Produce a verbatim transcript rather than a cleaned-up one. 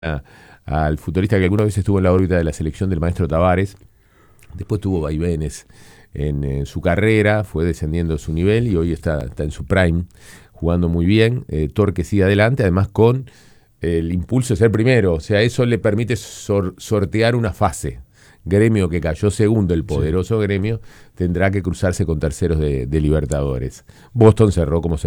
a- al futbolista que alguna vez estuvo en la órbita de la selección del maestro Tavares. Después tuvo vaivenes en, en su carrera, fue descendiendo su nivel y hoy está, está en su prime, jugando muy bien. Eh, Torque sigue adelante, además con el impulso de ser primero, o sea, eso le permite sor- sortear una fase. Gremio que cayó segundo, el poderoso Gremio, tendrá que cruzarse con terceros de, de Libertadores. Boston cerró como cerró.